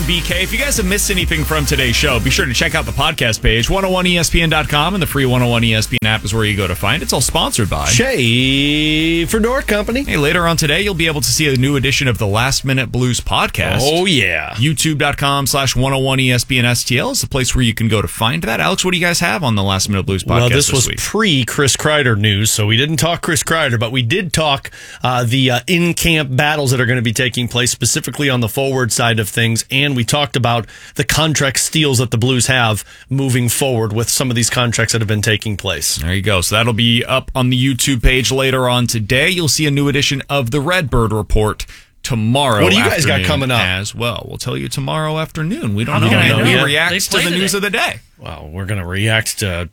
BK. If you guys have missed anything from today's show, be sure to check out the podcast page. 101ESPN.com and the free 101 ESPN app is where you go to find it. It's all sponsored by Schaefer Door Company. Hey, later on today, you'll be able to see a new edition of the Last Minute Blues podcast. Oh, yeah. YouTube.com/101ESPN STL is the place where you can go to find that. Alex, what do you guys have on the Last Minute Blues podcast Well, this was week? pre-Chris Kreider news, so we didn't talk Chris Kreider, but we did talk the in-camp battles that are going to be taking place, specifically on the forward side of things, and we talked about the contract steals that the Blues have moving forward with some of these contracts that have been taking place. There you go. So that'll be up on the YouTube page later on today. You'll see a new edition of the Redbird Report tomorrow. What do you guys got coming up? As well. We'll tell you tomorrow afternoon. We don't I'm know. gonna know We yet. react They to play the today. news of the day. Well, we're going to react to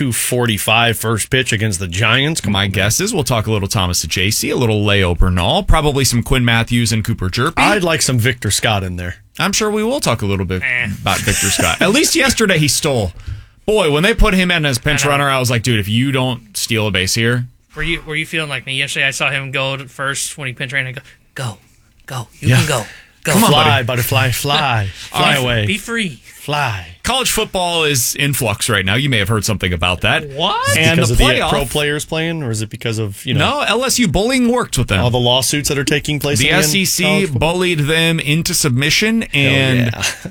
2:45 first pitch against the Giants. My guess is we'll talk a little Thomas Ajacey, a little Leo Bernal, probably some Quinn Matthews and Cooper Jerpy. I'd like some Victor Scott in there. I'm sure we will talk a little bit about Victor Scott. At least yesterday he stole. Boy, when they put him in as pinch runner, I was like, dude, if you don't steal a base here. Were you feeling like me yesterday? I saw him go to first when he pinch ran. I go, you can go. Come on, Fly, buddy. butterfly, fly. Fly away. Be free. Fly. College football is in flux right now. You may have heard something about that. What? And Because the of the playoff. pro players playing, or is it because of, No, LSU bullying worked with them. all the lawsuits that are taking place? The in SEC college football? bullied them into submission, and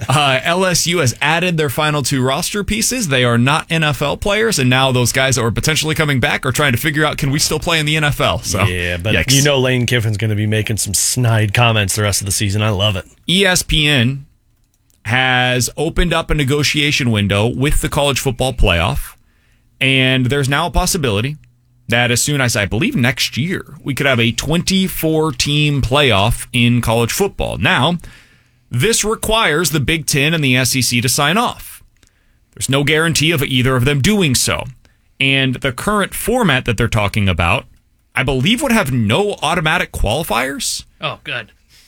LSU has added their final two roster pieces. They are not NFL players, and now those guys that were potentially coming back are trying to figure out, can we still play in the NFL? So, Yeah, but yikes. you know Lane Kiffin's going to be making some snide comments the rest of the season. I love it. ESPN has opened up a negotiation window with the college football playoff, and there's now a possibility that as soon as, I believe, next year, we could have a 24-team playoff in college football. Now, this requires the Big Ten and the SEC to sign off. There's no guarantee of either of them doing so. And the current format that they're talking about, I believe, would have no automatic qualifiers. Oh, good.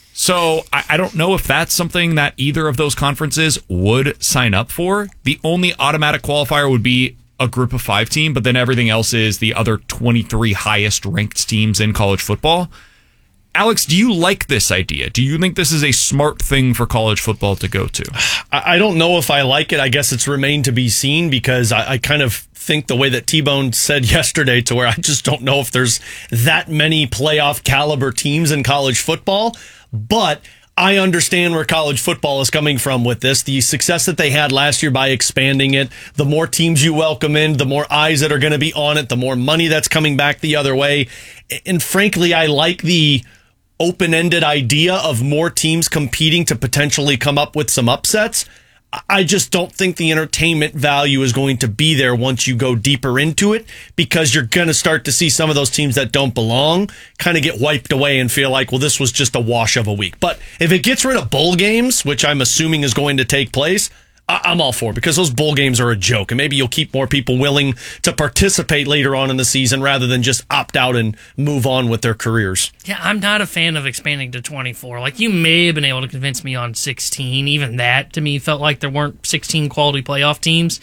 So I don't know if that's something that either of those conferences would sign up for. The only automatic qualifier would be a group of 5 team, but then everything else is the other 23 highest ranked teams in college football. Alex, do you like this idea? Do you think this is a smart thing for college football to go to? I don't know if I like it. I guess it's remained to be seen, because I kind of think the way that T-Bone said yesterday, to where I just don't know if there's that many playoff caliber teams in college football. But I understand where college football is coming from with this. The success that they had last year by expanding it, the more teams you welcome in, the more eyes that are going to be on it, the more money that's coming back the other way. And frankly, I like the open-ended idea of more teams competing to potentially come up with some upsets. I just don't think the entertainment value is going to be there once you go deeper into it, because you're going to start to see some of those teams that don't belong kind of get wiped away and feel like, well, this was just a wash of a week. But if it gets rid of bowl games, which I'm assuming is going to take place, I'm all for it, because those bowl games are a joke, and maybe you'll keep more people willing to participate later on in the season rather than just opt out and move on with their careers. Yeah, I'm not a fan of expanding to 24. Like, you may have been able to convince me on 16. Even that, to me, felt like there weren't 16 quality playoff teams.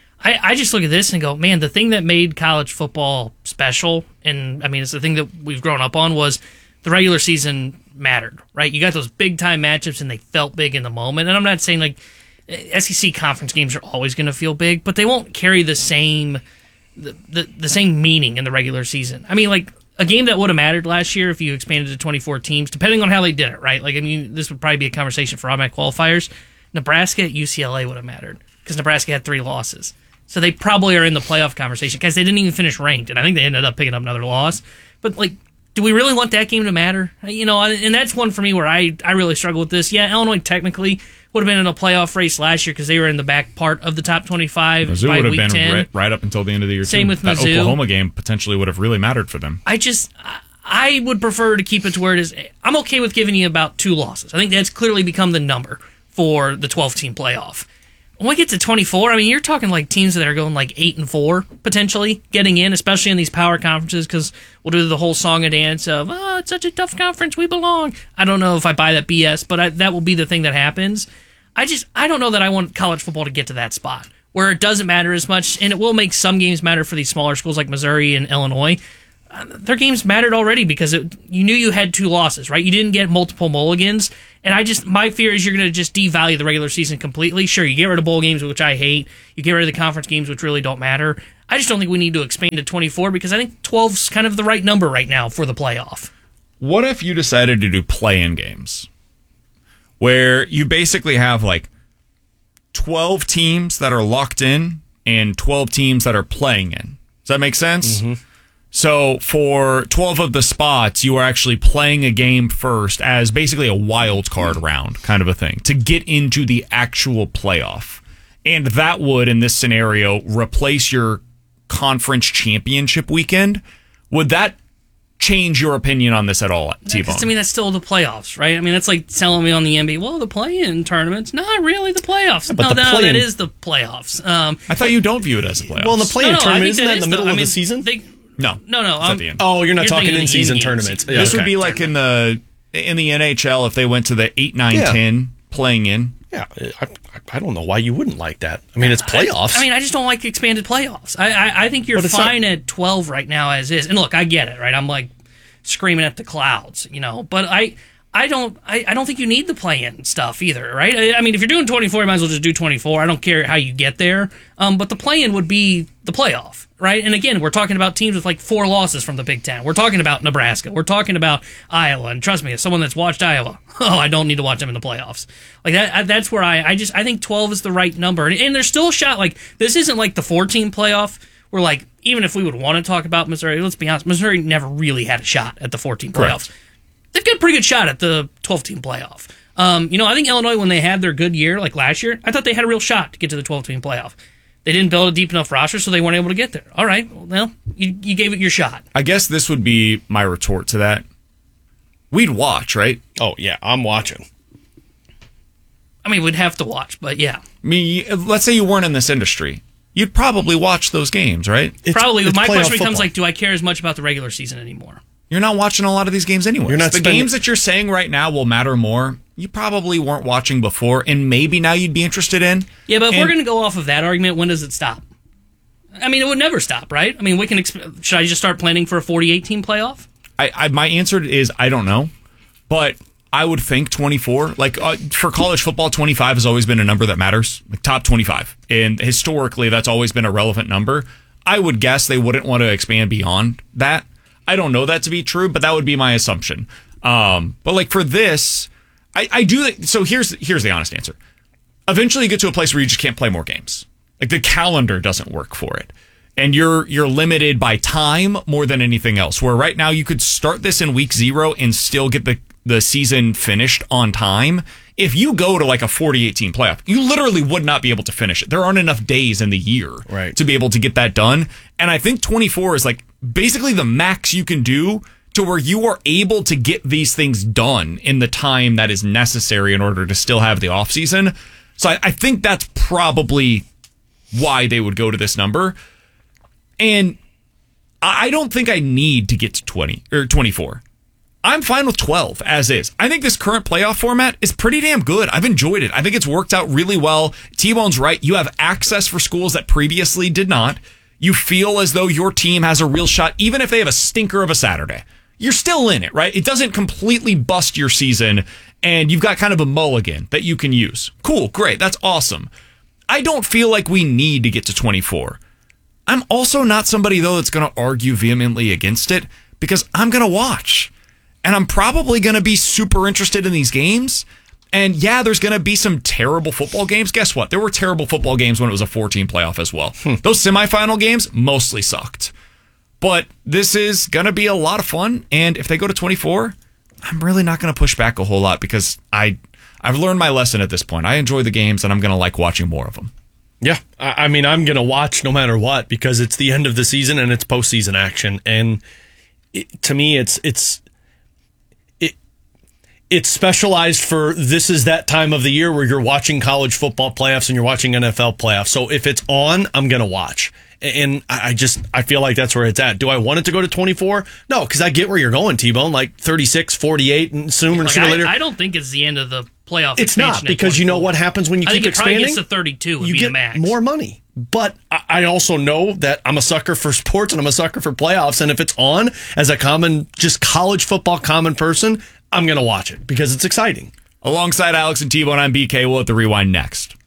I just look at this and go, man, the thing that made college football special, and I mean, it's the thing that we've grown up on, was the regular season mattered, right? You got those big-time matchups, and they felt big in the moment. And I'm not saying, like, SEC conference games are always going to feel big, but they won't carry the same the same meaning in the regular season. I mean, like, a game that would have mattered last year if you expanded to 24 teams, depending on how they did it, right? Like, I mean, this would probably be a conversation for automatic qualifiers. Nebraska at UCLA would have mattered, because Nebraska had 3 losses. So they probably are in the playoff conversation, because they didn't even finish ranked, and I think they ended up picking up another loss. But, like, do we really want that game to matter? You know, and that's one for me where I really struggle with this. Yeah, Illinois technically would have been in a playoff race last year because they were in the back part of the top 25 Mizzou by would have week been 10. right up until the end of the year. Same too. with That Mizzou. Oklahoma game potentially would have really mattered for them. I would prefer to keep it to where it is. I'm okay with giving you about 2 losses. I think that's clearly become the number for the 12-team playoff. When we get to 24, I mean, you're talking like teams that are going like 8-4 potentially getting in, especially in these power conferences, because we'll do the whole song and dance of, oh, it's such a tough conference, we belong. I don't know if I buy that BS, but that will be the thing that happens. I don't know that I want college football to get to that spot where it doesn't matter as much, and it will make some games matter for these smaller schools like Missouri and Illinois. their games mattered already because you knew you had 2 losses, right? You didn't get multiple mulligans. And my fear is you're going to just devalue the regular season completely. Sure, you get rid of bowl games, which I hate. You get rid of the conference games, which really don't matter. I just don't think we need to expand to 24 because I think 12's kind of the right number right now for the playoff. What if you decided to do play-in games where you basically have like 12 teams that are locked in and 12 teams that are playing in? Does that make sense? Mm-hmm. So for 12 of the spots, you are actually playing a game first as basically a wild card round kind of a thing to get into the actual playoff. And that would, in this scenario, replace your conference championship weekend. Would that change your opinion on this at all, T-Bone? I mean, that's still the playoffs, right? I mean, that's like telling me on the NBA, well, the play-in tournament's not really the playoffs. Yeah, but that is the playoffs. I thought you don't view it as a playoffs. Well, in the play-in tournament, isn't that in the middle of the season? No. It's at the end. Oh, you're not talking in-season tournaments. Yeah, this would be like in the NHL if they went to the 8, 9, 10 playing in. Yeah, I don't know why you wouldn't like that. I mean, it's playoffs. I just don't like expanded playoffs. I think you're fine at 12 right now as is. And look, I get it, right? I'm like screaming at the clouds, but I don't think you need the play-in stuff either, right? I mean, if you're doing 24, you might as well just do 24. I don't care how you get there. But the play-in would be the playoff, right? And again, we're talking about teams with like 4 losses from the Big Ten. We're talking about Nebraska. We're talking about Iowa. And trust me, as someone that's watched Iowa, I don't need to watch them in the playoffs. Like that's where I think 12 is the right number. And there's still a shot. Like, this isn't like the 14 playoff where, like, even if we would want to talk about Missouri, let's be honest, Missouri never really had a shot at the 14 playoffs. Correct. They've got a pretty good shot at the 12-team playoff. I think Illinois, when they had their good year, like last year, I thought they had a real shot to get to the 12-team playoff. They didn't build a deep enough roster, so they weren't able to get there. All right, well, you gave it your shot. I guess this would be my retort to that. We'd watch, right? Oh, yeah, I'm watching. I mean, we'd have to watch, but yeah. I mean, let's say you weren't in this industry. You'd probably watch those games, right? Probably. My question becomes football. like, do I care as much about the regular season anymore? You're not watching a lot of these games anyway. You're not the games that you're saying right now will matter more. You probably weren't watching before, and maybe now you'd be interested in. Yeah, but if we're going to go off of that argument, when does it stop? I mean, it would never stop, right? I mean, should I just start planning for a 48-team playoff? My answer is I don't know, but I would think 24. Like for college football, 25 has always been a number that matters, like top 25, and historically that's always been a relevant number. I would guess they wouldn't want to expand beyond that. I don't know that to be true, but that would be my assumption. But like for this, I do. So here's the honest answer. Eventually, you get to a place where you just can't play more games. Like the calendar doesn't work for it, and you're limited by time more than anything else. Where right now you could start this in week 0 and still get the season finished on time. If you go to like a 48-team playoff, you literally would not be able to finish it. There aren't enough days in the year to be able to get that done. And I think 24 is like basically the max you can do to where you are able to get these things done in the time that is necessary in order to still have the offseason. So I think that's probably why they would go to this number. And I don't think I need to get to 20 or 24. I'm fine with 12 as is. I think this current playoff format is pretty damn good. I've enjoyed it. I think it's worked out really well. T-Bone's right. You have access for schools that previously did not. You feel as though your team has a real shot, even if they have a stinker of a Saturday. You're still in it, right? It doesn't completely bust your season, and you've got kind of a mulligan that you can use. Cool, great, that's awesome. I don't feel like we need to get to 24. I'm also not somebody, though, that's going to argue vehemently against it, because I'm going to watch. And I'm probably going to be super interested in these games. And yeah, there's going to be some terrible football games. Guess what? There were terrible football games when it was a 14 playoff as well. Those semifinal games mostly sucked. But this is going to be a lot of fun. And if they go to 24, I'm really not going to push back a whole lot because I've learned my lesson at this point. I enjoy the games and I'm going to like watching more of them. Yeah, I mean, I'm going to watch no matter what because it's the end of the season and it's postseason action. And to me, it's specialized for this is that time of the year where you're watching college football playoffs and you're watching NFL playoffs. So if it's on, I'm going to watch. And I feel like that's where it's at. Do I want it to go to 24? No, because I get where you're going, T-Bone, like 36, 48, and sooner or later. I don't think it's the end of the playoff. It's not, expansion at because you know 24. what happens when you I keep think it probably expanding? gets to 32 would You be get the max. more money. But I also know that I'm a sucker for sports and I'm a sucker for playoffs. And if it's on as a just college football common person, I'm going to watch it because it's exciting. Alongside Alex and T-Bone, I'm BK. We'll at the Rewind next.